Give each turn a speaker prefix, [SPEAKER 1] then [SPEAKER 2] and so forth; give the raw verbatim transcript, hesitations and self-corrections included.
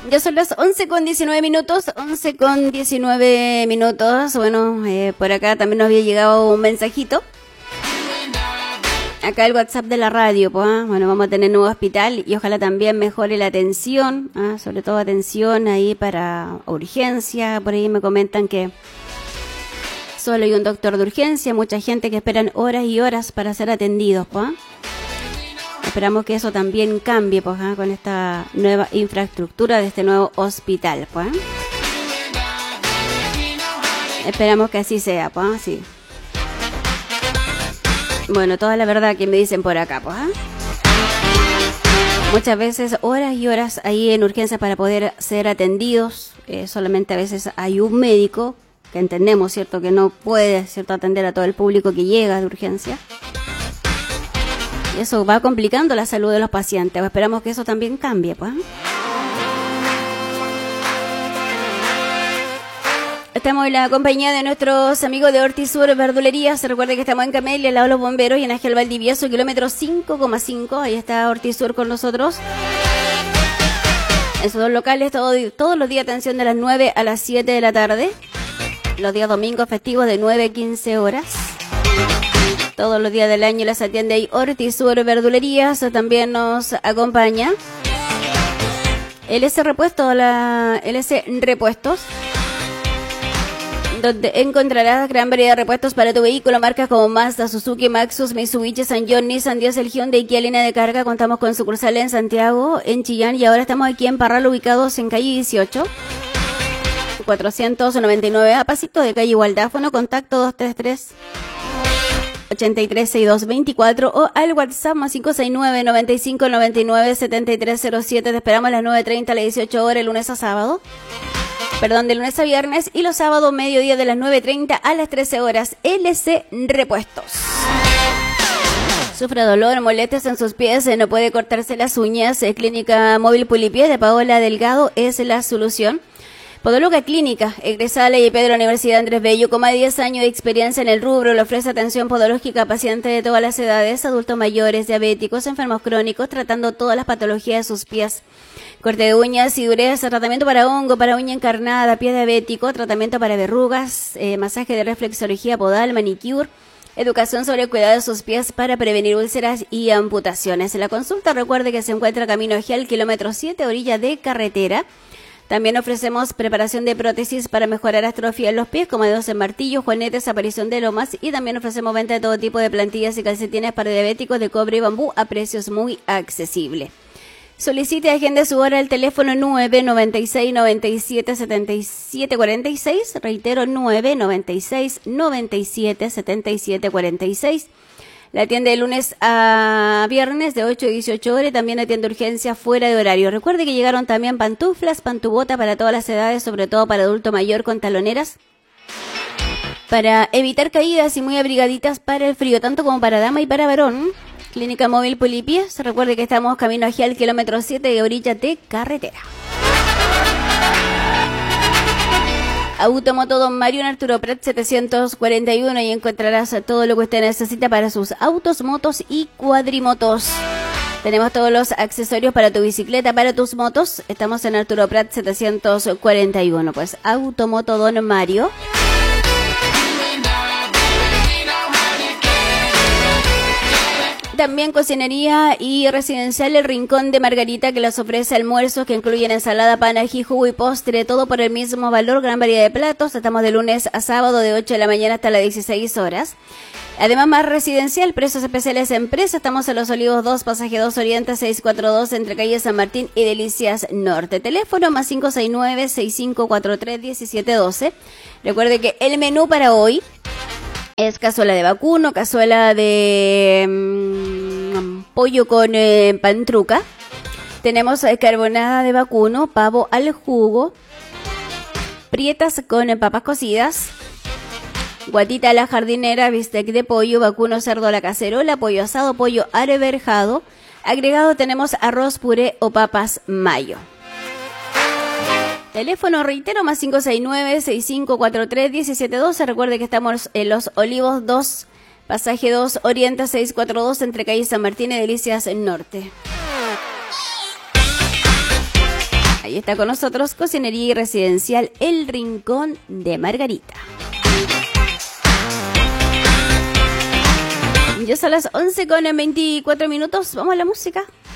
[SPEAKER 1] Ya son las once con diecinueve minutos, once con diecinueve minutos. Bueno, eh, por acá también nos había llegado un mensajito. Acá el WhatsApp de la radio, pues, ¿eh? Bueno, vamos a tener nuevo hospital y ojalá también mejore la atención, ¿eh? Sobre todo atención ahí para urgencia. Por ahí me comentan que solo hay un doctor de urgencia, mucha gente que esperan horas y horas para ser atendidos, pues, ¿eh? Esperamos que eso también cambie, pues, ¿eh? Con esta nueva infraestructura de este nuevo hospital, pues. Esperamos que así sea, pues, sí. Bueno, toda la verdad que me dicen por acá, pues, ¿eh? Muchas veces horas y horas ahí en urgencias para poder ser atendidos. Eh, solamente a veces hay un médico, que entendemos, ¿cierto? Que no puede, ¿cierto? Atender a todo el público que llega de urgencia. Eso va complicando la salud de los pacientes. Esperamos que eso también cambie, pues. Estamos en la compañía de nuestros amigos de Hortisur Verdulería. Se recuerda que estamos en Camelia, al lado de los bomberos, y en Ángel Valdivieso, kilómetro cinco coma cinco. Ahí está Hortisur con nosotros. En sus dos locales, todo, todos los días atención de las nueve a las siete de la tarde. Los días domingos festivos de nueve a quince horas. Todos los días del año las atiende ahí Hortisur Verdulerías. También nos acompaña L S Repuesto, la L S Repuestos, donde encontrarás gran variedad de repuestos para tu vehículo, marcas como Mazda, Suzuki, Maxus, Mitsubishi, Sanyong, Nissan, Diesel, Hyundai, Kia, línea de carga. Contamos con sucursal en Santiago, en Chillán, y ahora estamos aquí en Parral, ubicados en calle dieciocho, cuatrocientos noventa y nueve, a pasito de calle Igualdáfono. Contacto dos tres tres, ochenta y tres, sesenta y dos veinticuatro o al WhatsApp más cinco seis nueve, noventa y cinco, noventa y nueve, setenta y tres cero siete. Te esperamos a las nueve treinta a las dieciocho horas, lunes a sábado. Perdón, de lunes a viernes, y los sábados mediodía de las nueve treinta a las trece horas. L C Repuestos. Sufre dolor, molestias en sus pies, no puede cortarse las uñas. Clínica Móvil Pulipiés de Paola Delgado es la solución. Podóloga Clínica, egresada de la I E P de la Universidad Andrés Bello, con más de diez años de experiencia en el rubro, le ofrece atención podológica a pacientes de todas las edades, adultos mayores, diabéticos, enfermos crónicos, tratando todas las patologías de sus pies. Corte de uñas y dureza, tratamiento para hongo, para uña encarnada, pie diabético, tratamiento para verrugas, eh, masaje de reflexología podal, manicure, educación sobre el cuidado de sus pies para prevenir úlceras y amputaciones. En la consulta, recuerde que se encuentra camino Ejial, kilómetro siete, orilla de carretera. También ofrecemos preparación de prótesis para mejorar atrofia en los pies, como dedos en martillo, juanetes, aparición de lomas, y también ofrecemos venta de todo tipo de plantillas y calcetines para diabéticos de cobre y bambú a precios muy accesibles. Solicite y agende su hora al teléfono nueve noventa y seis, noventa y siete, setenta y siete cuarenta y seis, reitero nueve noventa y seis, noventa y siete, setenta y siete cuarenta y seis. La atiende de lunes a viernes de ocho a dieciocho horas, y también atiende urgencia fuera de horario. Recuerde que llegaron también pantuflas, pantubota para todas las edades, sobre todo para adulto mayor con taloneras, para evitar caídas y muy abrigaditas para el frío, tanto como para dama y para varón. Clínica Móvil Pulipiés, recuerde que estamos camino a Gial, kilómetro siete, de orilla de carretera. Automoto Don Mario en Arturo Prat setecientos cuarenta y uno, y encontrarás todo lo que usted necesita para sus autos, motos y cuadrimotos. Tenemos todos los accesorios para tu bicicleta, para tus motos. Estamos en Arturo Prat setecientos cuarenta y uno, pues Automoto Don Mario. También cocinería y residencial El Rincón de Margarita, que les ofrece almuerzos que incluyen ensalada, pan, ají, jugo y postre, todo por el mismo valor, gran variedad de platos. Estamos de lunes a sábado de ocho de la mañana hasta las dieciséis horas. Además, más residencial, precios especiales en empresa. Estamos en Los Olivos dos, pasaje dos Oriente seiscientos cuarenta y dos, entre calle San Martín y Delicias Norte. Teléfono más cinco seis nueve, seis cinco cuatro tres, uno siete uno dos. Recuerde que el menú para hoy es cazuela de vacuno, cazuela de mmm, pollo con eh, pantruca. Tenemos eh, carbonada de vacuno, pavo al jugo, prietas con eh, papas cocidas, guatita a la jardinera, bistec de pollo, vacuno, cerdo a la cacerola, pollo asado, pollo areverjado. Agregado tenemos arroz, puré o papas mayo. Teléfono, reitero, más cinco seis nueve, seis cinco cuatro tres, uno siete uno dos. Recuerde que estamos en Los Olivos dos, pasaje dos Oriente seiscientos cuarenta y dos, entre calle San Martín y Delicias Norte. Ahí está con nosotros Cocinería y Residencial El Rincón de Margarita. Ya son las once con veinticuatro minutos. Vamos a la música.